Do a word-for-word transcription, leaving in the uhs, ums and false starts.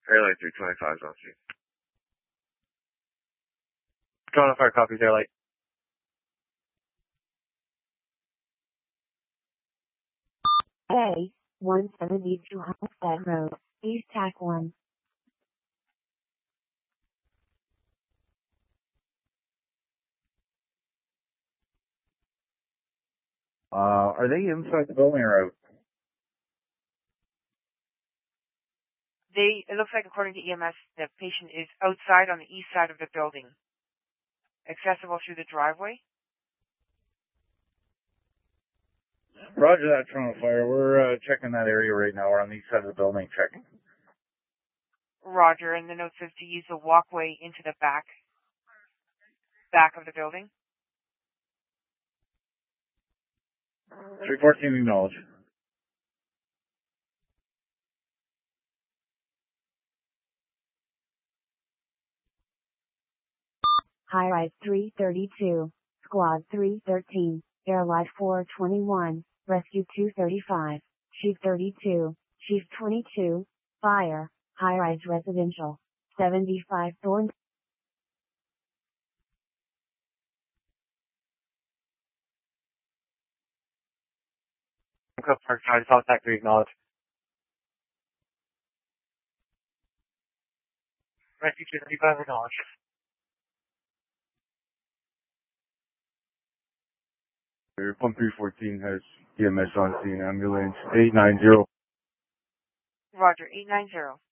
Airlight three twenty-five is on scene. Drone on fire, copies, Airlight. A, one seventy-two Homestead Road, East Tac one. Uh, are they inside the building or out? They, it looks like according to E M S, the patient is outside on the east side of the building, accessible through the driveway. Roger that, Toronto Fire. We're uh, checking that area right now. We're on the east side of the building checking. Roger, and the note says to use the walkway into the back, back of the building. three fourteen, acknowledge. High Rise three thirty-two, Squad three thirteen, Airlight four twenty-one, Rescue two thirty-five, Chief thirty-two, Chief twenty-two, Fire, High Rise Residential, seventy-five Thorn. Cook Park, Charlie, South Tac three, acknowledge. Rescue two thirty-five, acknowledge. Pump three fourteen has E M S on scene, ambulance eight nine zero. Roger, eight nine zero.